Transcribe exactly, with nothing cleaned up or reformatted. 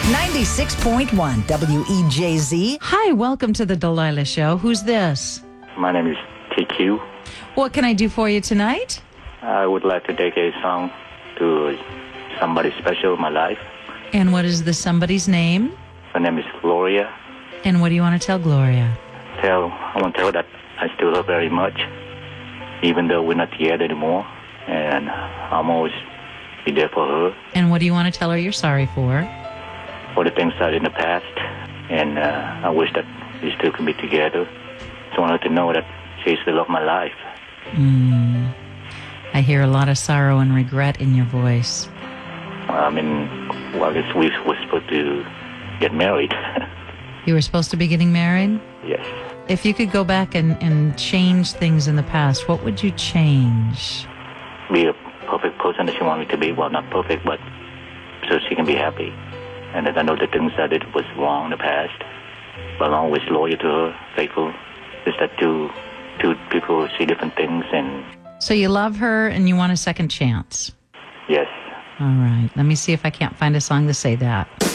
ninety-six point one W E J Z. Hi, welcome to the Delilah Show. Who's this? My name is T Q. What can I do for you tonight? I would like to dedicate a song to somebody special in my life. And what is the somebody's name? Her name is Gloria. And what do you want to tell Gloria? Tell, I want to tell her that I still love her very much, even though we're not together anymore. And I'm always be there for her. And what do you want to tell her you're sorry for? For the things I did in the past. And uh, I wish that we still can be together. So I want her to know that she still loves my life. Mm. I hear a lot of sorrow and regret in your voice. I mean, well, I guess we were supposed to get married. You were supposed to be getting married? Yes. If you could go back and, and change things in the past, what would you change? Be a perfect person that she wanted me to be. Well, not perfect, but so she can be happy. And that I know the things I did was wrong in the past. But I'm always loyal to her, faithful. Just that two, two people see different things. And So you love her and you want a second chance? yes. All right. Let me see if I can't find a song to say that.